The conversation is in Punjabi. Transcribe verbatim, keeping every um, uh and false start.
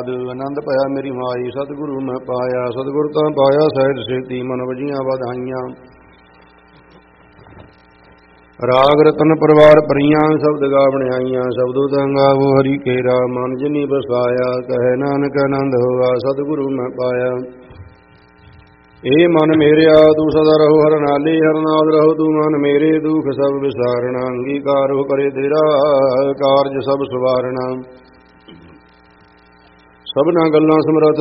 ਆਨੰਦ ਭਇਆ ਮੇਰੀ ਮਾਈ ਸਤਿਗੁਰੂ ਮੈਂ ਪਾਇਆ। ਸਤਿਗੁਰ ਤਾਂ ਪਾਇਆ ਸਹਿਜ ਸੇਤੀ ਮਨ ਵਜੀਆਂ ਵਧਾਈਆਂ। ਰਾਗ ਰਤਨ ਪਰਿਵਾਰ ਪਰੀਆਂ ਸ਼ਬਦ ਗਾ ਬਣਾਈਆਂ। ਸ਼ਬਦੋ ਤਾਂ ਗਾਵੋ ਹਰੀ ਕੇਰਾ ਮਨ ਜਿਨੀ ਬਸਾਇਆ। ਕਹੈ ਨਾਨਕ ਆਨੰਦ ਹੋਆ ਸਤਿਗੁਰੂ ਮੈਂ ਪਾਇਆ। ਏ ਮਨ ਮੇਰਿਆ ਤੂੰ ਸਦਾ ਰਹੋ ਹਰ ਨਾਲੇ ਹਰ ਨਾਲ ਰਹੋ ਤੂੰ ਮਨ ਮੇਰੇ। ਦੁਖ ਸਭ ਵਿਸਾਰਣਾ ਅੰਗੀਕਾਰ ਹੋ ਕਰੇ ਤੇਰਾ ਕਾਰਜ ਸਭ ਸਵਾਰਣਾ। ਸਭਨਾ ਗੱਲਾਂ ਸਮਰੱਥ